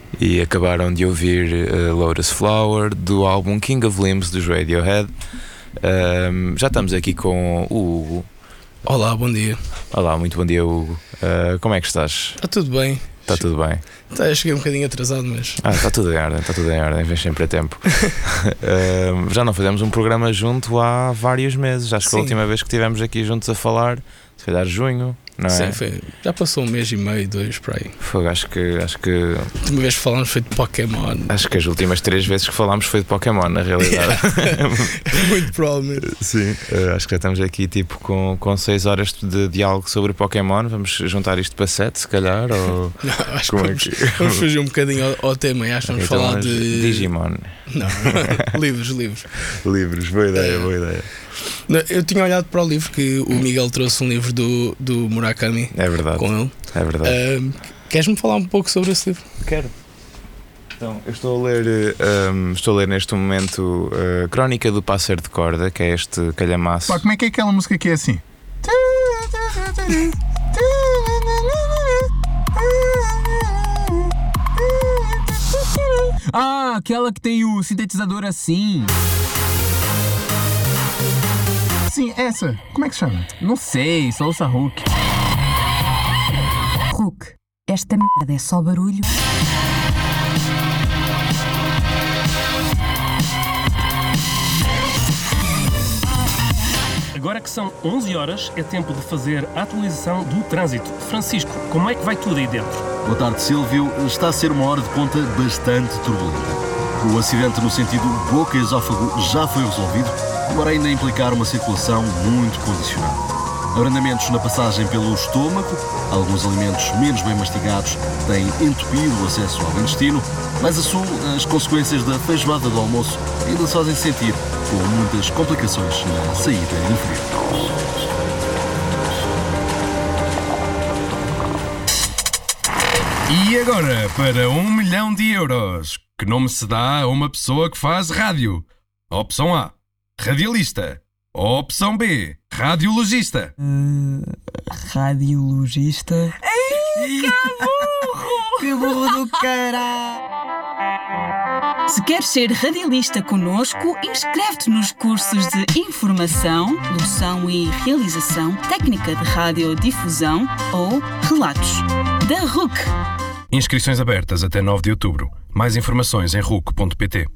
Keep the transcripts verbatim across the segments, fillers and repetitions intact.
E acabaram de ouvir uh, Lotus Flower do álbum King of Limbs dos Radiohead. Um, já estamos aqui com o Hugo. Olá, bom dia. Olá, muito bom dia, Hugo. Uh, como é que estás? Está tudo bem. Está tudo bem? Tá, cheguei um bocadinho atrasado, mas... Ah, está tudo em ordem, está tudo em ordem, vem sempre a tempo. uh, Já não fazemos um programa junto há vários meses. Acho que Sim. a última vez que estivemos aqui juntos a falar, se calhar junho, não é? Sim, foi. Já passou um mês e meio, dois, por aí. Foi, acho que... Acho que... A última vez que falámos foi de Pokémon. Acho que as últimas três vezes que falámos foi de Pokémon, na realidade. Muito provavelmente. Sim, uh, acho que já estamos aqui tipo com, com seis horas de diálogo sobre Pokémon. Vamos juntar isto para sete, se calhar? Ou... Não, acho Como que vamos, é que... vamos fugir um bocadinho ao, ao tema. Acho que vamos então, falar de... Digimon. Não, livros, livros. Livros, boa ideia, É. boa ideia. Eu tinha olhado para o livro que o Miguel trouxe um livro do, do Murakami. É verdade. Com ele. É verdade. Uh, queres-me falar um pouco sobre esse livro? Quero. Então, eu estou a ler, um, estou a ler neste momento a Crónica do Pássaro de Corda, que é este calhamaço. Pá, como é que é aquela música que é assim? Ah, aquela que tem o sintetizador assim. Sim, essa. Como é que se chama? Não sei, só ouça Hulk. Hulk, esta merda é só barulho. Agora que são onze horas, é tempo de fazer a atualização do trânsito. Francisco, como é que vai tudo aí dentro? Boa tarde, Silvio. Está a ser uma hora de ponta bastante turbulenta. O acidente no sentido boca-esófago já foi resolvido, embora ainda implicar uma circulação muito condicionada. Abrandamentos na passagem pelo estômago, alguns alimentos menos bem mastigados têm entupido o acesso ao intestino, mais a sul, as consequências da feijoada do almoço ainda se fazem sentir, com muitas complicações na saída inferior. E agora, para um milhão de euros, que nome se dá a uma pessoa que faz rádio? Opção A, radialista. Opção B, radiologista. Uh, radiologista. Ei, que burro! Que burro do caralho! Se queres ser radialista connosco, inscreve-te nos cursos de Informação, Locução e Realização, Técnica de Radiodifusão ou Relatos, da R U C. Inscrições abertas até nove de outubro. Mais informações em ruc ponto pt.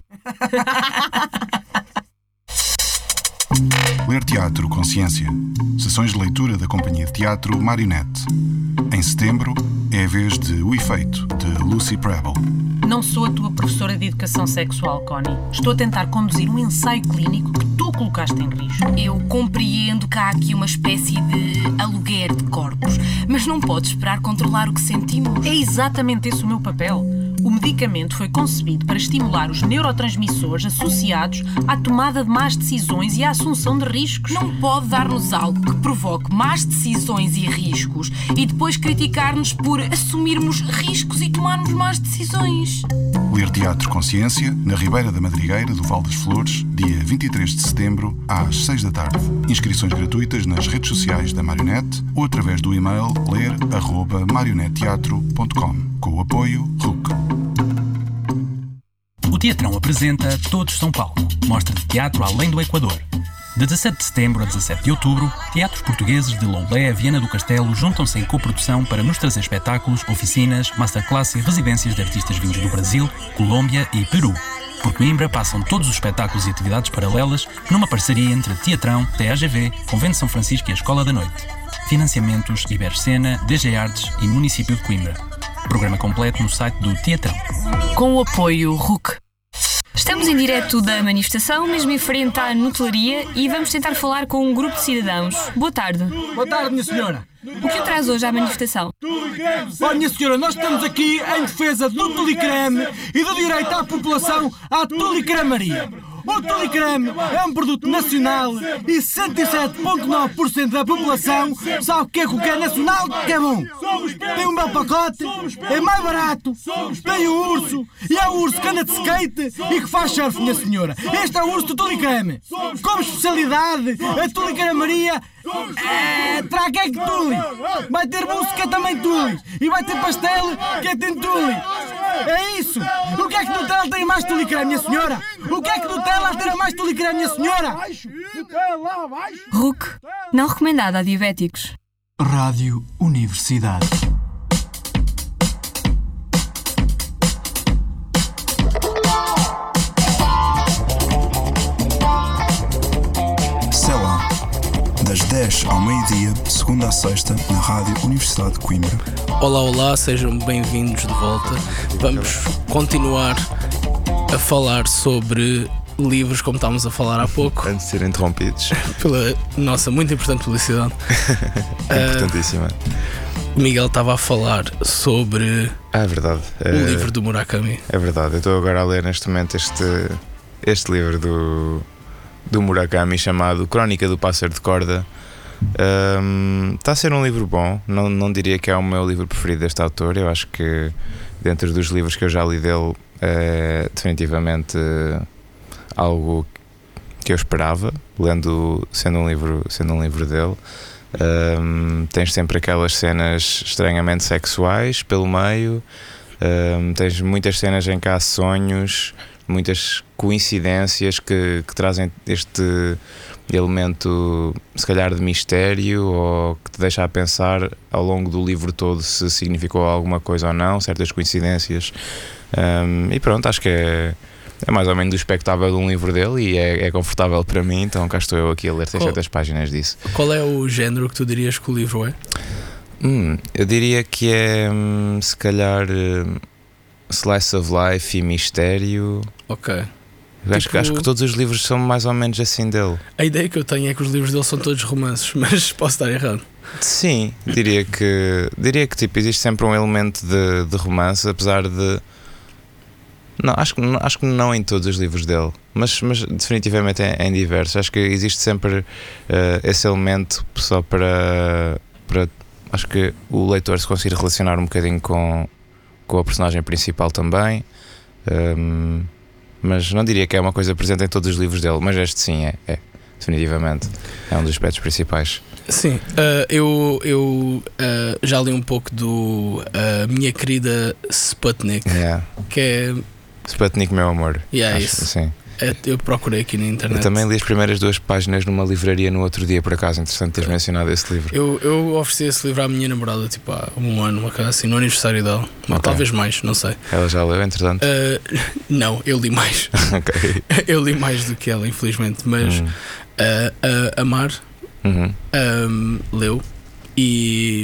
Ler Teatro Consciência. Sessões de leitura da Companhia de Teatro Marionette. Em setembro é a vez de O Efeito, de Lucy Prebble. Não sou a tua professora de educação sexual, Connie. Estou a tentar conduzir um ensaio clínico que tu colocaste em risco. Eu compreendo que há aqui uma espécie de aluguer de corpos, mas não podes esperar controlar o que sentimos. É exatamente esse o meu papel. O medicamento foi concebido para estimular os neurotransmissores associados à tomada de más decisões e à assunção de riscos. Não pode dar-nos algo que provoque más decisões e riscos e depois criticar-nos por assumirmos riscos e tomarmos más decisões. Ler Teatro Consciência, na Ribeira da Madrigueira do Val das Flores, dia vinte e três de setembro, às seis da tarde. Inscrições gratuitas nas redes sociais da Marionette ou através do e-mail ler arroba marionetteatro ponto com, com o apoio R U C. O Teatrão apresenta Todos São Paulo, mostra de teatro além do Equador. De dezassete de setembro a dezassete de outubro, teatros portugueses de Loulé, Viana do Castelo juntam-se em coprodução para nos trazer espetáculos, oficinas, masterclass e residências de artistas vindos do Brasil, Colômbia e Peru. Por Coimbra passam todos os espetáculos e atividades paralelas numa parceria entre Teatrão, T A G V, Convento São Francisco e a Escola da Noite. Financiamentos Ibercena, D G Artes e Município de Coimbra. Programa completo no site do Teatrão. Com o apoio R U C. Estamos em direto da manifestação, mesmo em frente à notelaria, e vamos tentar falar com um grupo de cidadãos. Boa tarde. Boa tarde, minha senhora. O que traz hoje à manifestação? Olha, minha senhora, nós estamos aqui em defesa do tulicreme e do direito à população à tulicremaria. O tulicreme é um produto nacional e sessenta e sete vírgula nove por cento da população sabe o que é que o que é nacional que é bom. Tem um belo pacote, é mais barato, tem o urso, e é o urso que anda de skate e que faz surf, minha senhora. Este é o urso do tulicreme. Como especialidade, a tulicremaria é traqueque tule. Vai ter bolso que é também tule. E vai ter pastel que é tem tule. É isso! O que é que Nutella tem mais tulicreme, minha senhora? O que é que Nutella tem mais tulicreme, minha senhora? Ruc, não recomendado a diabéticos. Rádio Universidade. Sei lá, das dez ao meio-dia, segunda a sexta, na Rádio Universidade de Coimbra. Olá, olá, sejam bem-vindos de volta. Vamos continuar a falar sobre livros, como estávamos a falar há pouco. Antes de serem interrompidos. Pela nossa muito importante publicidade. Importantíssima. Uh, Miguel estava a falar sobre ah, é verdade. o é, livro do Murakami. É verdade, eu estou agora a ler neste momento este, este livro do, do Murakami chamado Crónica do Pássaro de Corda. Um, está a ser um livro bom, não, não diria que é o meu livro preferido deste autor. Eu acho que dentro dos livros que eu já li dele é definitivamente algo que eu esperava, lendo, sendo um livro, sendo um livro dele. Um, tens sempre aquelas cenas estranhamente sexuais pelo meio, um, tens muitas cenas em que há sonhos, muitas coincidências que, que trazem este elemento, se calhar, de mistério, ou que te deixa a pensar ao longo do livro todo se significou alguma coisa ou não, certas coincidências. Um, e pronto, acho que é, é mais ou menos do espectável de um livro dele e é, é confortável para mim, então cá estou eu aqui a ler seiscentas páginas disso. Qual é o género que tu dirias que o livro é? Hum, eu diria que é, hum, se calhar, hum, slice of life e mistério. Ok. Acho, tipo, acho que todos os livros são mais ou menos assim dele. A ideia que eu tenho é que os livros dele são todos romances, mas posso estar errado. Sim, diria que diria que tipo, existe sempre um elemento de, de romance, apesar de não, acho, que, acho que não em todos os livros dele, mas, mas definitivamente em, em diversos. Acho que existe sempre uh, esse elemento só para, para acho que o leitor se conseguir relacionar um bocadinho com, com a personagem principal também. Um, mas não diria que é uma coisa presente em todos os livros dele, mas este sim é, é definitivamente é um dos aspectos principais. Sim, uh, eu, eu uh, já li um pouco do uh, Minha Querida Sputnik, yeah. que é Sputnik, meu amor. Yeah, acho, isso. Sim. É, eu procurei aqui na internet. Eu também li as primeiras duas páginas numa livraria no outro dia, por acaso. Interessante teres mencionado esse livro. Eu, eu ofereci esse livro à minha namorada tipo há um ano, uma coisa assim, no aniversário dela. Okay. Talvez mais, não sei. Ela já leu, entretanto? Uh, não, eu li mais. Ok. Eu li mais do que ela, infelizmente. Mas hum. uh, a Amar uhum. um, leu e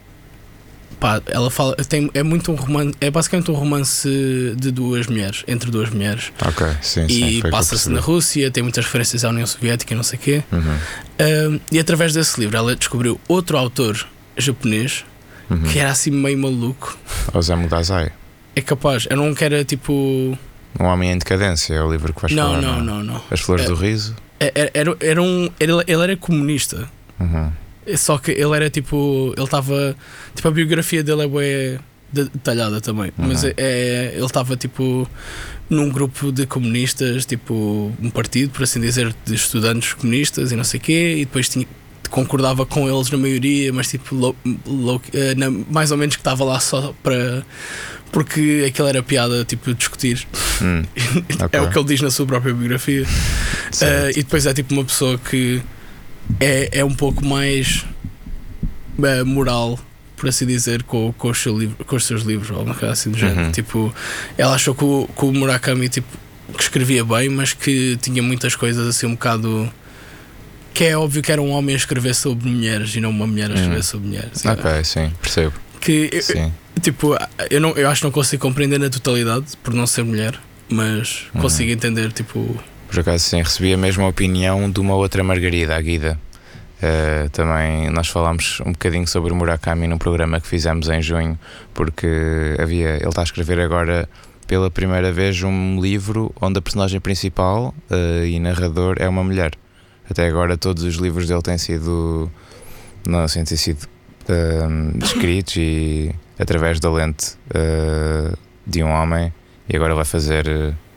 pá, ela fala, tem, é muito um romance, é basicamente um romance de duas mulheres, entre duas mulheres. Ok, sim, e sim, passa-se na Rússia, tem muitas referências à União Soviética e não sei o quê. Uhum. Um, e através desse livro ela descobriu outro autor japonês uhum. que era assim meio maluco. Osamu Dazai. É capaz, era um que era tipo Um Homem em Decadência, é o livro que vais não, falar. Não, não, não, não. As Flores é, do Riso. Era, era, era um, ele, ele era comunista. Uhum. Só que ele era tipo. Ele estava. Tipo, a biografia dele é bem detalhada também. Uhum. Mas é, é, ele estava tipo num grupo de comunistas, tipo um partido, por assim dizer, de estudantes comunistas e não sei o quê, e depois tinha, concordava com eles na maioria, mas tipo lo, lo, na, mais ou menos que estava lá só para. Porque aquilo era piada, tipo, discutir. Hum, okay. É o que ele diz na sua própria biografia. Uh, e depois é tipo uma pessoa que é, é um pouco mais uh, moral, por assim dizer, com, com, os seu livro, com os seus livros, ou alguma coisa assim do género. Uhum. Tipo, ela achou que o, que o Murakami tipo, que escrevia bem, mas que tinha muitas coisas assim um bocado. Que é óbvio que era um homem a escrever sobre mulheres e não uma mulher a escrever uhum. sobre mulheres. Ok, é? Sim, percebo. Que eu, sim. Tipo, eu, não, eu acho que não consigo compreender na totalidade por não ser mulher, mas uhum. consigo entender, tipo. Por acaso sim, recebi a mesma opinião de uma outra Margarida, a Guida. Uh, também nós falámos um bocadinho sobre o Murakami num programa que fizemos em junho, porque havia, ele está a escrever agora pela primeira vez um livro onde a personagem principal uh, e narrador é uma mulher. Até agora todos os livros dele têm sido, não assim, têm sido uh, descritos e através da lente uh, de um homem, e agora vai fazer uh,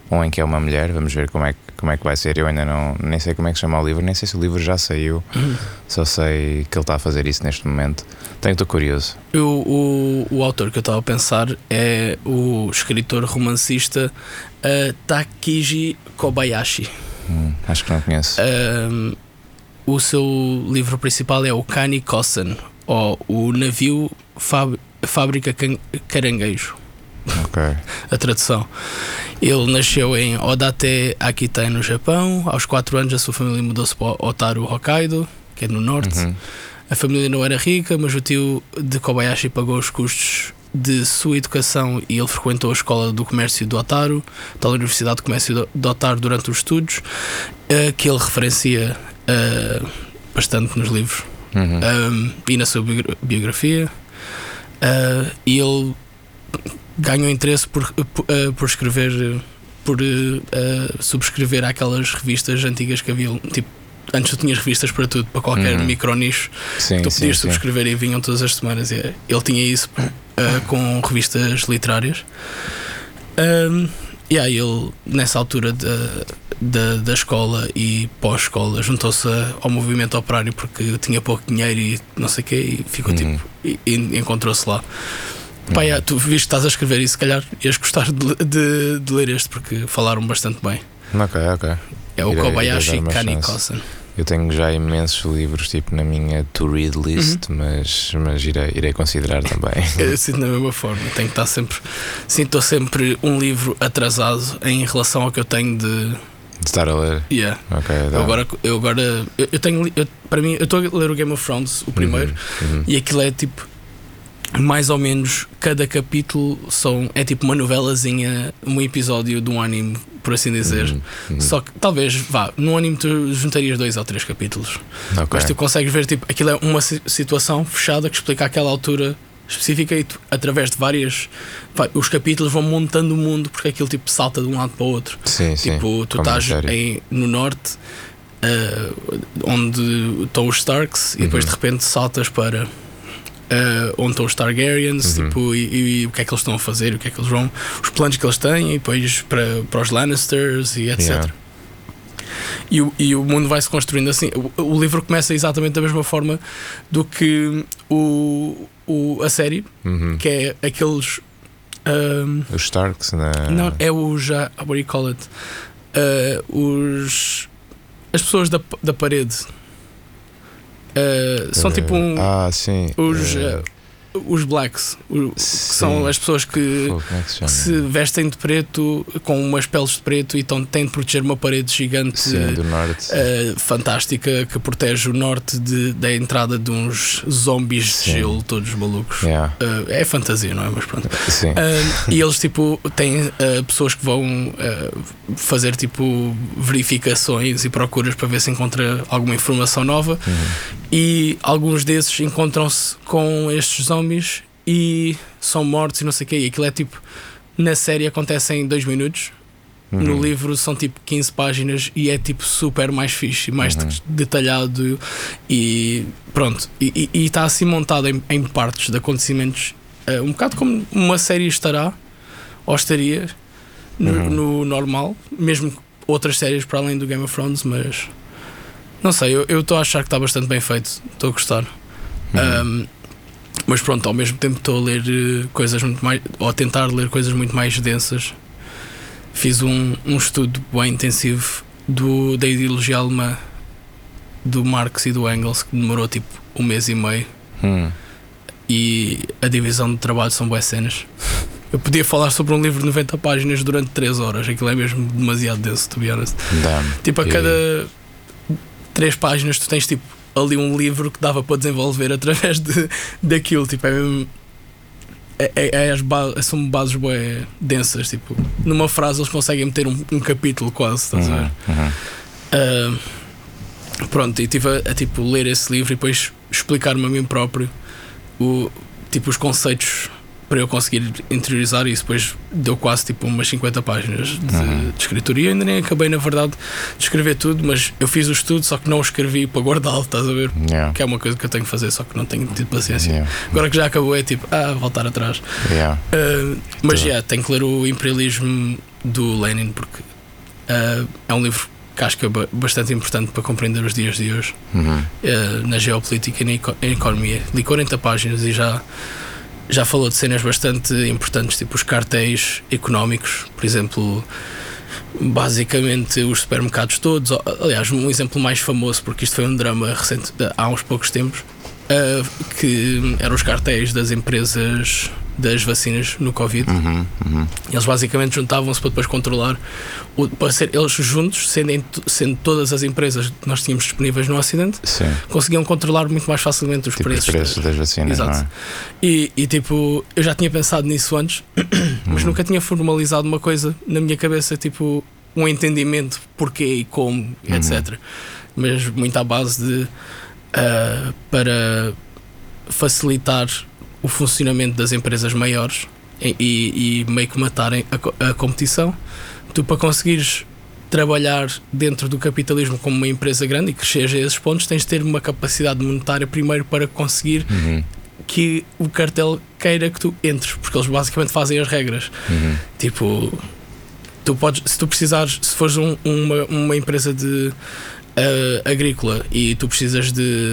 um em que é uma mulher. Vamos ver como é, que, como é que vai ser. Eu ainda não, nem sei como é que chama o livro, nem sei se o livro já saiu, Uhum. só sei que ele está a fazer isso neste momento. Tenho, estou curioso. Eu, o, o autor que eu estava a pensar é o escritor romancista uh, Takeshi Kobayashi. Hum, acho que não conheço. Um, o seu livro principal é o Kani Kosen, ou O Navio Fab, Fábrica Can, Caranguejo. Ok. A tradução. Ele nasceu em Odate, Akita, no Japão. Aos quatro anos a sua família mudou-se para Otaru, Hokkaido, que é no norte. Uhum. A família não era rica, mas o tio de Kobayashi pagou os custos de sua educação e ele frequentou a escola do comércio do Otaru, da Universidade de Comércio do Otaru, durante os estudos, uh, que ele referencia uh, bastante nos livros. Uhum. Um, e na sua biografia. Uh, e ele ganhou interesse por, por, uh, por escrever, por uh, subscrever aquelas revistas antigas que haviam, tipo, antes tu tinhas revistas para tudo, para qualquer uhum. micro-nicho, Sim, que tu sim, podias sim. subscrever e vinham todas as semanas. E ele tinha isso uh, com revistas literárias. Um, e aí ele, nessa altura da, da, da escola e pós-escola, juntou-se ao movimento operário porque tinha pouco dinheiro e não sei o quê, e ficou Uhum. tipo, e, e encontrou-se lá. Pá, yeah, tu viste que estás a escrever isso, se calhar ias gostar de, de, de ler este porque falaram bastante bem. Ok, ok. É o Irei- Kobayashi irei dar uma Kani chance. Kosen. Eu tenho já imensos livros tipo na minha to-read list, Uhum. mas, mas irei, irei considerar também. Eu sinto da mesma forma, tenho que estar sempre. Sinto sempre um livro atrasado em relação ao que eu tenho de. De estar a ler. Yeah. Ok, dá. Eu agora, eu, agora eu, eu tenho. Eu, para mim, eu estou a ler o Game of Thrones, o primeiro, Uhum, uhum. e aquilo é tipo. Mais ou menos cada capítulo são, é tipo uma novelazinha, um episódio de um anime, por assim dizer. Uhum, uhum. Só que talvez, vá, num anime tu juntarias dois ou três capítulos. Ok. Mas tu consegues ver, tipo, aquilo é uma si- situação fechada que explica aquela altura específica e tu, através de várias. Vai, os capítulos vão montando o mundo porque aquilo tipo salta de um lado para o outro. Sim, sim, Tipo, tu como na estás série. em, no norte, uh, onde estão os Starks, e depois Uhum. de repente saltas para. Uh, onde estão os Targaryens, Uhum. tipo, e, e- e o que é que eles estão a fazer, o que é que eles vão, os planos que eles têm, e depois para, para os Lannisters e etcétera. Yeah. E, o, e o mundo vai se construindo assim. O, o livro começa exatamente da mesma forma do que o, o, a série, Uhum. que é aqueles. um, Os Starks, na... não, é os. Uh, how do you call it? Uh, os. As pessoas da, da parede. Uh, são Eh, tipo um. Ah, sim. Os, eh, uh, os blacks, o- que são as pessoas que, Pô, como é que se chama? que se vestem de preto, com umas peles de preto, e então têm de proteger uma parede gigante Sim, do norte. uh, fantástica que protege o norte de, da entrada de uns zombies de Sim. gelo, todos malucos. Yeah. Uh, é fantasia, não é? Mas pronto. Sim. Uh, e eles tipo têm uh, pessoas que vão uh, fazer tipo verificações e procuras para ver se encontra alguma informação nova. Uhum. E alguns desses encontram-se com estes zombies e são mortos e não sei o quê. E aquilo é tipo, na série acontece em dois minutos. Uhum. No livro são tipo quinze páginas e é tipo super mais fixe, mais Uhum. detalhado e pronto. E está assim montado em, em partes de acontecimentos, uh, um bocado como uma série estará ou estaria no, Uhum. no normal, mesmo outras séries para além do Game of Thrones, mas não sei, eu estou a achar que está bastante bem feito, estou a gostar. Uhum. Um, mas pronto, ao mesmo tempo estou a ler uh, coisas muito mais, ou a tentar ler coisas muito mais densas. Fiz um, um estudo bem intensivo do, da ideologia alemã do Marx e do Engels, que demorou tipo um mês e meio. Hum. E a divisão de trabalho são boas cenas. Eu podia falar sobre um livro de noventa páginas durante três horas, aquilo é mesmo demasiado denso, to be honest. Damn. Tipo, a E- cada três páginas tu tens tipo ali um livro que dava para desenvolver através de, daquilo. Tipo, é mesmo. É, é, é as ba- são bases bué densas. Tipo, numa frase eles conseguem meter um, um capítulo quase. Estás a ver? Uhum. Uhum. Ah, pronto, e estive a, a tipo, ler esse livro e depois explicar-me a mim próprio o, tipo, os conceitos para eu conseguir interiorizar isso. Depois deu quase tipo umas cinquenta páginas de, Uhum. de escritura e eu ainda nem acabei, na verdade, de escrever tudo, mas eu fiz o estudo, só que não o escrevi para guardá-lo, estás a ver? Yeah. Que é uma coisa que eu tenho que fazer, só que não tenho tido paciência. Yeah. Agora que já acabou, é tipo, ah, voltar atrás. Yeah. Uh, mas já, Então- yeah, tenho que ler o Imperialismo do Lenin, porque uh, é um livro que acho que é bastante importante para compreender os dias de hoje, uhum. uh, na geopolítica e na, eco- na economia. Li quarenta páginas e já, já falou de cenas bastante importantes, tipo os cartéis económicos, por exemplo, basicamente os supermercados todos. Aliás, um exemplo mais famoso, porque isto foi um drama recente, há uns poucos tempos, uh, que eram os cartéis das empresas das vacinas no Covid. Uhum, uhum. Eles basicamente juntavam-se para depois controlar o, para ser eles juntos, sendo, em, sendo todas as empresas que nós tínhamos disponíveis no Ocidente, Sim. conseguiam controlar muito mais facilmente os tipo preços, os preços das, das vacinas. Exato. Não é? e, e tipo, eu já tinha pensado nisso antes, mas uhum. nunca tinha formalizado uma coisa na minha cabeça, tipo um entendimento porquê e como, uhum. etcétera. Mas muito à base de uh, para facilitar o funcionamento das empresas maiores e, e, e meio que matarem a, a competição, tu para conseguires trabalhar dentro do capitalismo como uma empresa grande e crescer a esses pontos, tens de ter uma capacidade monetária primeiro para conseguir uhum. que o cartel queira que tu entres, porque eles basicamente fazem as regras. Uhum. Tipo, tu podes, se tu precisares, se fores um, uma, uma empresa de uh, agrícola e tu precisas de